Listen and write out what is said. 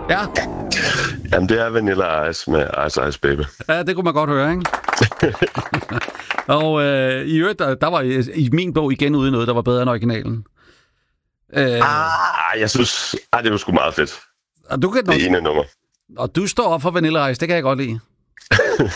Ja. Jamen, det er Vanilla Ice med Ice Ice Baby. Ja, det kunne man godt høre, ikke? Og i øvrigt, der var i min bog igen ude noget, der var bedre end originalen. Jeg synes... det var sgu meget fedt. Og du kan Det ene nummer. Og du står op for Vanilla Ice, det kan jeg godt lide.